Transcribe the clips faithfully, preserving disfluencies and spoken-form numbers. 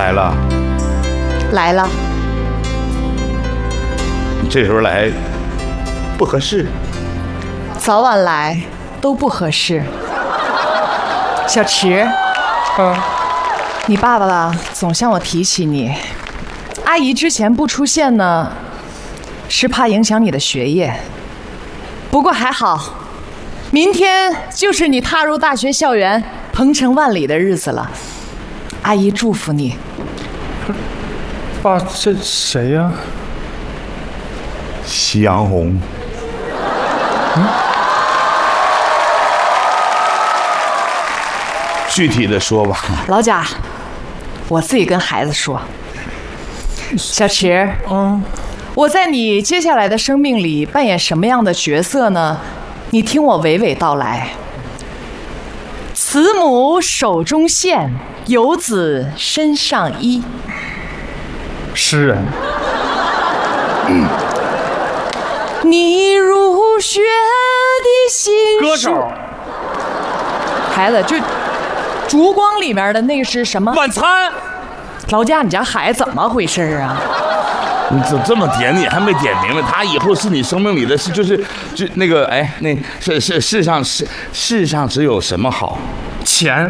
来了， 来了。 这时候来不合适， 早晚来都不合适。小池， 嗯， 你爸爸吧总向我提起你，阿姨之前不出现呢，是怕影响你的学业。不过还好，明天就是你踏入大学校园鹏程万里的日子了。阿姨祝福你。 爸，这谁呀？ 夕阳红。 嗯， 具体的说吧。 老贾，我自己跟孩子说。小池， 嗯， 我在你接下来的生命里扮演什么样的角色呢？你听我娓娓道来。慈母手中线，游子身上衣。 诗人。 嗯。你入学的心歌手。 孩子，就烛光里面的那个是什么？ 晚餐。 老贾，你家孩子怎么回事啊？ 你怎么这么点你还没点明白？他以后是你生命里的，是就是就那个哎，那是是世上世世上只有什么好？ 钱。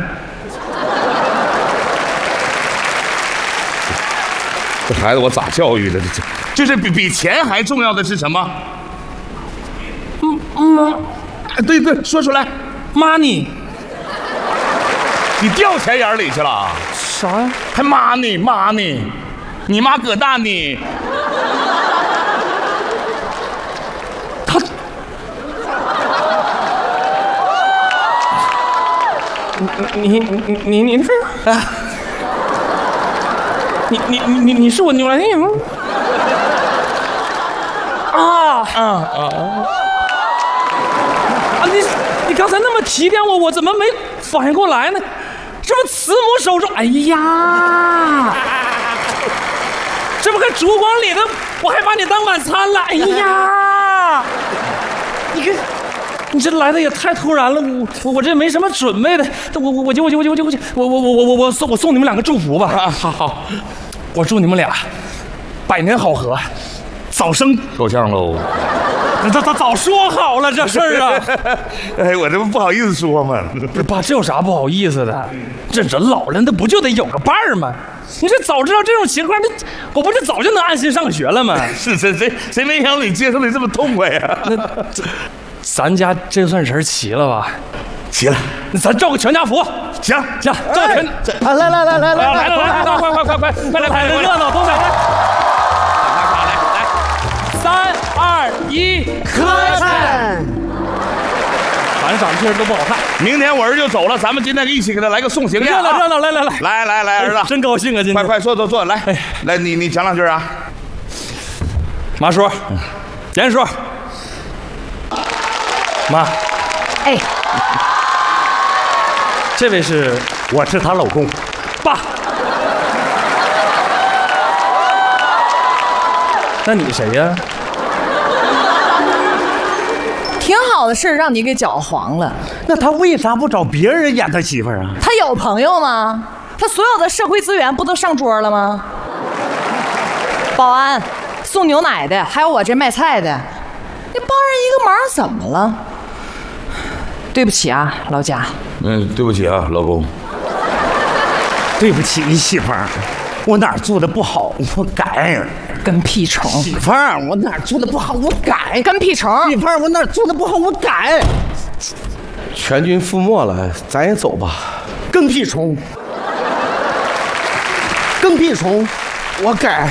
这孩子我咋教育的？这就是比比钱还重要的是什么？ 嗯嗯， 对对，说出来 ，money。 你掉钱眼里去了？ 啥呀？ 还 money money， 你妈葛大你。 他，你你你你你是？你你你你你是我牛兰玉吗？啊啊啊！啊你你刚才那么提点我，我怎么没反应过来呢？这不慈母手中，哎呀，这不跟烛光里的，我还把你当晚餐了，哎呀，你看，你这来的也太突然了，我我这没什么准备的，我我我就我就我就我就我就我我我我我我送我送你们两个祝福吧，啊，好好，我祝你们俩百年好合，早生够呛喽。 早早早说好了这事儿啊！ 哎，我这不不好意思说嘛。 爸，这有啥不好意思的？这人老了，那不就得有个伴儿吗？你这早知道这种情况，那我不是早就能安心上学了吗？ 是谁谁谁没想到你接受的这么痛快呀？ 那咱家这算人齐了吧？ 齐了， 那咱照个全家福。 行行，照全。 啊，来来来来来来来来，快快快快快快来看热闹，都来！三二一， 磕碜！ 反正长得确实都不好看。 明天我儿子就走了，咱们今天一起给他来个送行宴。 热闹热闹，来来来来来来，儿子， 真高兴啊！今天快快坐坐坐，来来，你你讲两句啊。 马叔，严叔，妈， 哎， 这位是我是她老公， 爸。那你谁呀？ 挺好的事儿让你给搅黄了。 那他为啥不找别人演他媳妇儿啊？ 他有朋友吗？他所有的社会资源不都上桌了吗？保安、送牛奶的，还有我这卖菜的，你帮人一个忙怎么了？对不起啊，老贾。 嗯，对不起啊，老公。 对不起，你媳妇儿，我哪儿做的不好，我改。 跟屁虫！ 媳妇儿，我哪儿做的不好，我改。 跟屁虫！ 媳妇儿，我哪儿做的不好，我改。 全军覆没了，咱也走吧。 跟屁虫！跟屁虫！我改。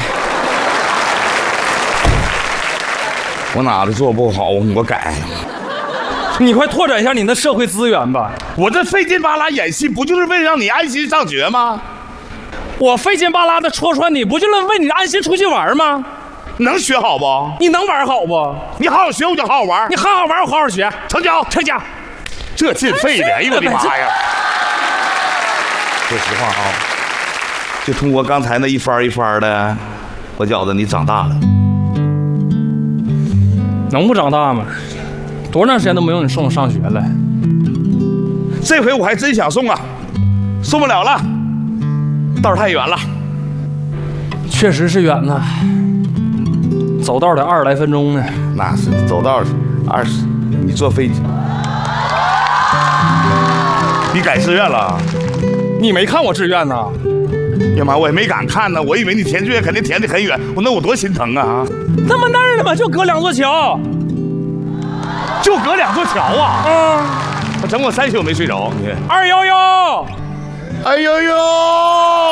我哪里做不好，我改。 你快拓展一下你的社会资源吧。 我这费劲巴拉演戏，不就是为了让你安心上学吗？ 我费劲巴拉的戳穿你，不就是为你安心出去玩吗？ 能学好不？ 你能玩好不？ 你好好学，我就好好玩。 你好好玩，我好好学。 成交， 成交。 这劲费的，哎呦我的妈呀！说实话啊，就通过刚才那一番一番的，我觉得你长大了。 能不长大吗？多长时间都没有你送我上学了。 这回我还真想送啊，送不了了，道太远了。 确实是远呐，走道得二十来分钟呢。 那是走道二十，你坐飞机，你改志愿了？ 你没看我志愿呐？ 呀妈，我也没敢看呢，我以为你填志愿肯定填得很远，我那我多心疼啊！ 那么那儿呢嘛，就隔两座桥， 就隔两座桥啊！ 啊， 我整我三宿没睡着，你二幺幺， 哎呦呦！